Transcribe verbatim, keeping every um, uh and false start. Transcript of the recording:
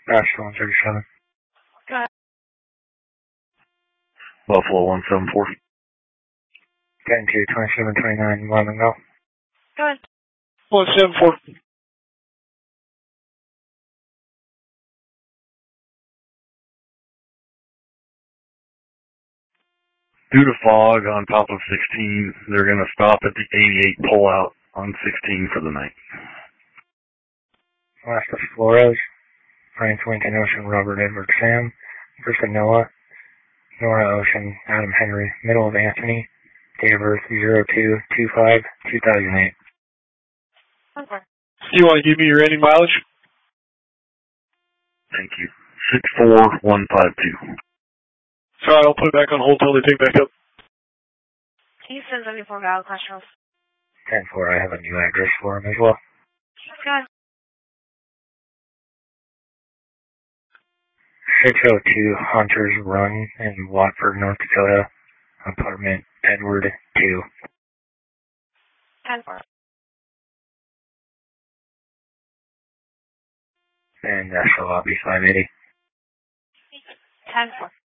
Nashville one thirty-seven. Go ahead. Buffalo one seven four. ten two, twenty-seven twenty-nine, one and go. Go ahead. one seven four. Due to fog on top of sixteen, they're going to stop at the eighty-eight pullout on sixteen for the night. Alaska Flores, Frank Lincoln Ocean, Robert Edward Sam, Krista Noah, Nora Ocean, Adam Henry, middle of Anthony, date of birth zero two two five two thousand eight. Okay. You want to give me your ending mileage? Thank you. six four one five two. Sorry, I'll put it back on hold till they pick back up. Houston seventy-four valid questions. ten four, I have a new address for him as well. Go ahead. six oh two Hunters Run in Watford, North Dakota, apartment Edward two. ten four. And Nashville Lobby five eighty. ten four.